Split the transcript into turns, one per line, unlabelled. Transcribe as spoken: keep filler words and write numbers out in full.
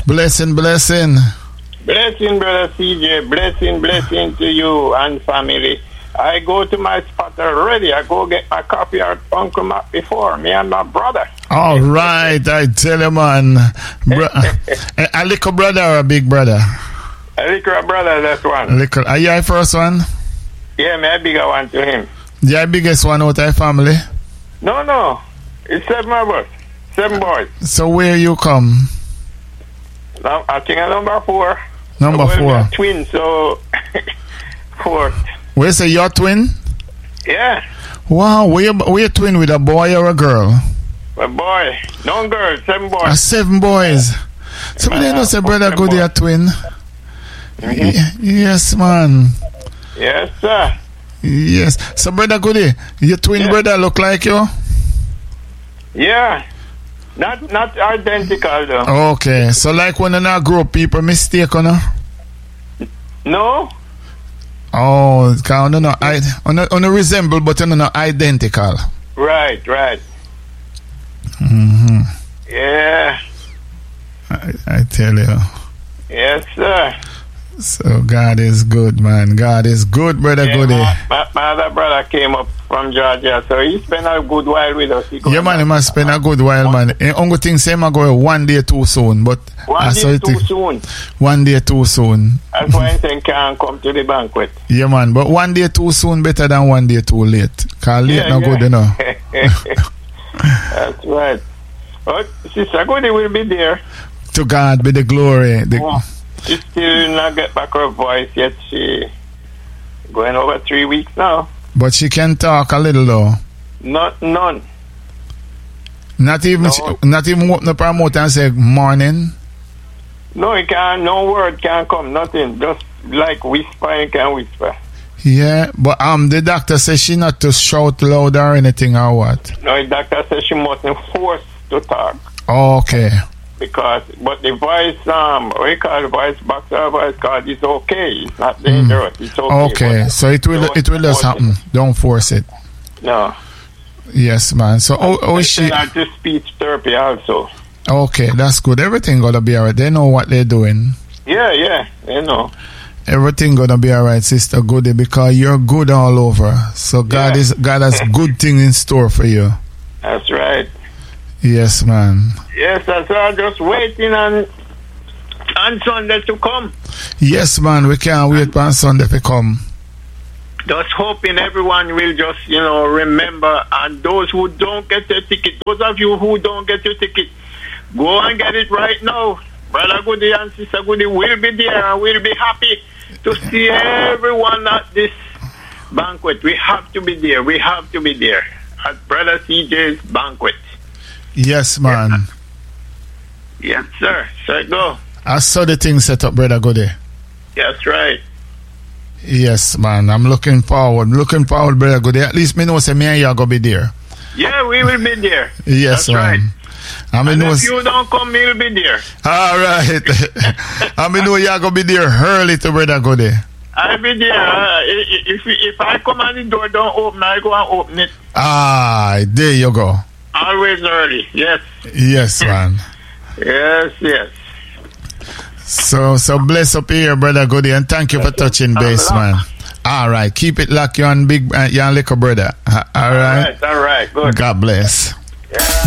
Blessing, blessing.
Blessing, brother C J. Blessing, blessing to you and family. I go to my spot already. I go get my copy of Uncle Mac before me and my brother.
All right, I tell you, man. Bro- a, a little brother or a big brother?
A little brother, that's one.
A little. Are you the first one?
Yeah, me a bigger one to him.
You the biggest one out of your family?
No, no. It's seven of us. Seven boys.
So where you come?
Now, I think I'm number four.
Number
well,
four.
we're twins, so fourth.
Where say you're twin?
Yeah.
Wow, we we a twin with a boy or a girl?
A boy. No girl, seven boys.
Ah, seven boys. Somebody uh, know say brother Goody a twin.
Mm-hmm.
Y- yes, man.
Yes, sir.
Yes. So brother Goody, your twin
yeah.
brother look like you?
Yeah. Not not identical though.
Okay. So like when you grow up, people mistake on you?
No.
Oh, because you know, I, on a, on a resemble, but you know, not identical.
Right, right.
Mm-hmm.
Yeah.
I, I tell you.
Yes, sir.
So God is good, man. God is good, brother
yeah,
Goody.
My, my, my other brother came up from Georgia, so he spent a good while with us.
Yeah, man, he must spend a good while, man. The only thing, say, I go one day too soon, but
one
I
day too
think,
soon.
One day too soon.
That's why I think can't come to the banquet.
Yeah, man, but one day too soon better than one day too late. Cause late
yeah,
not
yeah.
good enough.
That's right. But Sister Goody will be there.
To God be the glory. The
oh, she still not get back her voice yet. She going over three weeks now.
But she can talk a little though.
Not none.
Not even
no.
she, not even open up her mouth and say morning.
No, it can't. No word can come. Nothing. Just like whisper, it can whisper.
Yeah, but um, the doctor says she not to shout loud or anything or what?
No, the doctor says she mustn't force to talk.
Okay.
Because, but the voice, um, we call the voice box or voice card is okay. It's not dangerous. Mm. It's okay.
Okay, so it will it will just happen. It. Don't force it.
No.
Yes, man. So how, how is she?
Not to speech therapy also.
Okay, that's good. Everything gonna be alright. They know what they're doing.
Yeah, yeah, they know.
Everything gonna be alright, Sister Goody, because you're good all over. So God yeah. is God has good things in store for you.
That's right.
Yes, man.
Yes, that's all. Just waiting on on Sunday to come.
Yes, man. We can't wait for Sunday to come.
Just hoping everyone will just, you know, remember. And those who don't get their ticket, those of you who don't get your ticket, go and get it right now. Brother Goody and Sister Goody will be there and we'll be happy to see everyone at this banquet. We have to be there. We have to be there at Brother C J's banquet.
Yes, man.
Yeah. Yes, sir. So go.
I saw the thing set up, Brother Goody.
That's right.
Yes, man. I'm looking forward. Looking forward, Brother Goody. At least me know say me and you are going to be there.
Yeah, we will be there.
Yes,
that's
man.
Right.
I mean,
and if you don't come, we'll be there.
All right. I mean, know you're going to be there early to Brother Goody.
I'll be there. Uh, if, if I come and the door don't open, I go and open it.
Ah, there you go.
Always early, yes.
Yes, man.
Yes, yes.
So, so bless up here, Brother Goody, and thank you for touching base, man. All right, keep it locked. You're on big, uh, you're on little brother. Uh, all, all right?
right, all right, good.
God bless.